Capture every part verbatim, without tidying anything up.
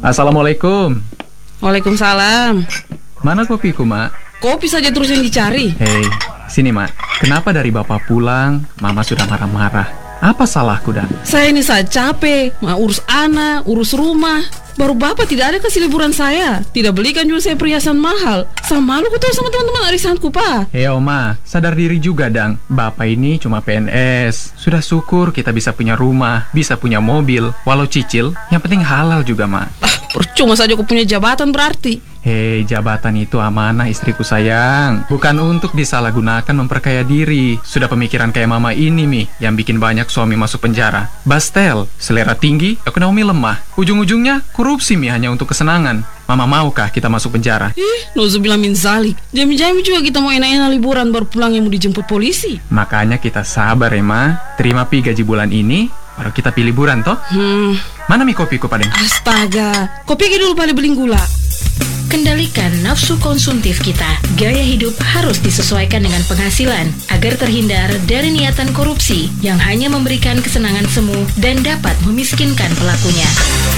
Assalamualaikum. Waalaikumsalam. Mana kopiku, Mak? Kopi saja terus yang dicari. Hei, sini, Mak. Kenapa dari Bapak pulang, Mama sudah marah-marah? Apa salahku, Dan? Saya ini saja capek, mau urus anak, urus rumah. Baru Bapak tidak ada kasih liburan saya. Tidak belikan juga saya perhiasan mahal. Sama malu kutu sama teman-teman arisanku, Pak. Hei, Oma, sadar diri juga, Dang. Bapak ini cuma P N S. Sudah syukur kita bisa punya rumah, bisa punya mobil. Walau cicil, yang penting halal juga, Mak. Ah, percuma saja aku punya jabatan berarti. Hei, jabatan itu amanah istriku sayang. Bukan untuk disalahgunakan memperkaya diri. Sudah pemikiran kayak Mama ini, Mi, yang bikin banyak suami masuk penjara. Bastel, selera tinggi, ekonomi lemah. Ujung-ujungnya korupsi, Mi, hanya untuk kesenangan. Mama maukah kita masuk penjara? Ih, nauzubillah min zalik. Jami-jami juga kita mau enak-enak liburan baru pulang yang mau dijemput polisi. Makanya kita sabar ya, Ma. Terima pi gaji bulan ini, baru kita pilih liburan, toh? Hmm. Mana Mi kopiku, Padeng? Astaga, kopi dulu pada beling gula. Kendalikan nafsu konsumtif kita. Gaya hidup harus disesuaikan dengan penghasilan agar terhindar dari niatan korupsi yang hanya memberikan kesenangan semu dan dapat memiskinkan pelakunya.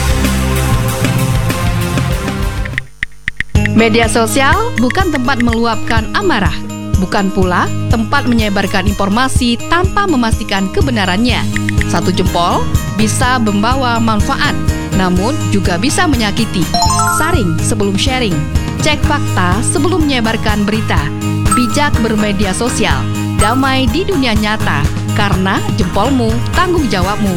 Media sosial bukan tempat meluapkan amarah, bukan pula tempat menyebarkan informasi tanpa memastikan kebenarannya. Satu jempol bisa membawa manfaat, namun juga bisa menyakiti. Saring sebelum sharing, cek fakta sebelum menyebarkan berita. Bijak bermedia sosial, damai di dunia nyata, karena jempolmu tanggung jawabmu.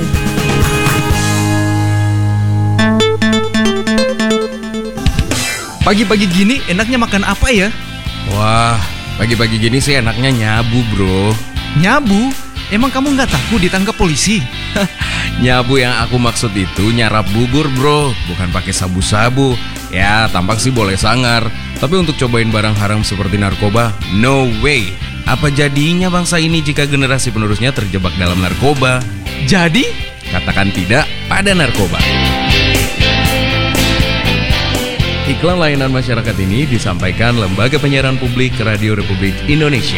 Pagi-pagi gini enaknya makan apa ya? Wah, pagi-pagi gini sih enaknya nyabu, bro. Nyabu? Emang kamu nggak takut ditangkap polisi? Nyabu yang aku maksud itu nyarap bubur, bro, bukan pakai sabu-sabu. Ya, tampak sih boleh sangar, tapi untuk cobain barang haram seperti narkoba, no way. Apa jadinya bangsa ini jika generasi penerusnya terjebak dalam narkoba? Jadi? Katakan tidak pada narkoba. Iklan layanan masyarakat ini disampaikan Lembaga Penyiaran Publik Radio Republik Indonesia.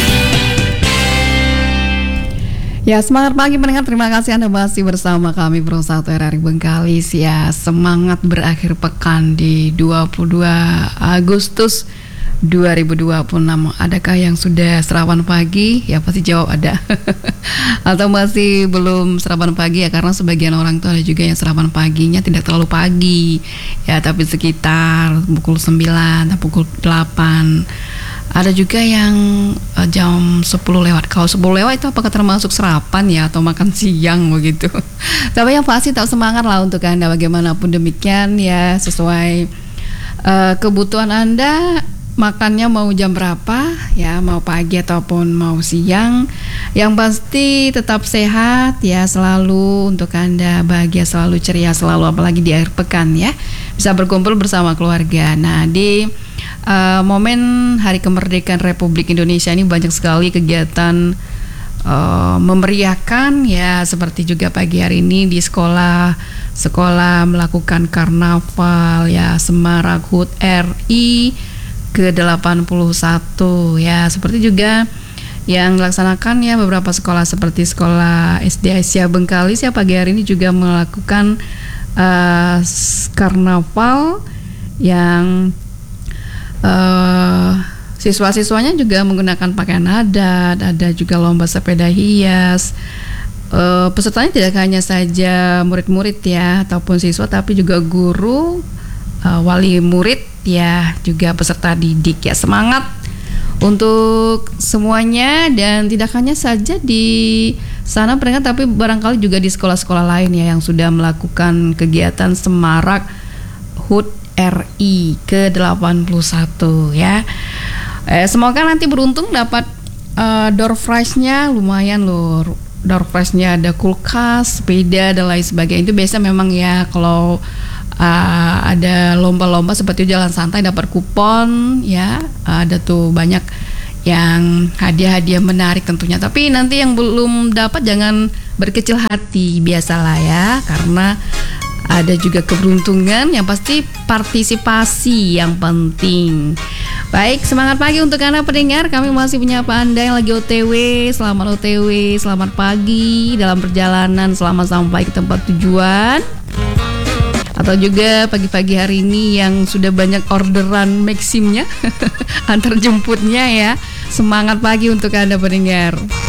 Ya, semangat pagi pendengar, terima kasih Anda masih bersama kami Pro satu R R I Bengkalis. Ya, semangat berakhir pekan di dua puluh dua Agustus dua ribu dua puluh enam. Adakah yang sudah sarapan pagi? Ya pasti jawab ada. Atau masih belum sarapan pagi ya, karena sebagian orang tuh ada juga yang sarapan paginya tidak terlalu pagi. Ya, tapi sekitar pukul sembilan atau pukul delapan. Ada juga yang uh, jam sepuluh lewat. Kalau sepuluh lewat itu apakah termasuk sarapan ya atau makan siang begitu. Tapi yang pasti tak semangat lah untuk Anda bagaimanapun demikian ya, sesuai uh, kebutuhan Anda. Makannya mau jam berapa ya, mau pagi ataupun mau siang. Yang pasti tetap sehat ya, selalu untuk Anda bahagia, selalu ceria, selalu apalagi di akhir pekan ya. Bisa berkumpul bersama keluarga. Nah, di Uh, momen Hari Kemerdekaan Republik Indonesia ini banyak sekali kegiatan uh, memeriahkan ya, seperti juga pagi hari ini di sekolah sekolah melakukan karnaval ya, Semarak H U T R I ke delapan puluh satu ya, seperti juga yang dilaksanakan ya beberapa sekolah seperti sekolah S D Asia Bengkalis ya, pagi hari ini juga melakukan uh, karnaval yang Uh, siswa-siswanya juga menggunakan pakaian adat, ada juga lomba sepeda hias. Uh, pesertanya tidak hanya saja murid-murid ya ataupun siswa, tapi juga guru, uh, wali murid ya, juga peserta didik ya. Semangat untuk semuanya, dan tidak hanya saja di sana pendengar, tapi barangkali juga di sekolah-sekolah lain ya yang sudah melakukan kegiatan Semarak H U T R I ke delapan puluh satu ya. Eh, semoga nanti beruntung dapat uh, door prize-nya lumayan loh. Door prize-nya ada kulkas, sepeda dan lain sebagainya. Itu biasa memang ya kalau uh, ada lomba-lomba seperti jalan santai dapat kupon ya. Uh, ada tuh banyak yang hadiah-hadiah menarik tentunya. Tapi nanti yang belum dapat jangan berkecil hati, biasalah ya, karena ada juga keberuntungan, yang pasti partisipasi yang penting. Baik, semangat pagi untuk Anda pendengar. Kami masih menyapa Anda yang lagi O T W. Selamat O T W, selamat pagi dalam perjalanan, selamat sampai ke tempat tujuan. Atau juga pagi-pagi hari ini yang sudah banyak orderan Maximnya, antar jemputnya ya. Semangat pagi untuk Anda pendengar.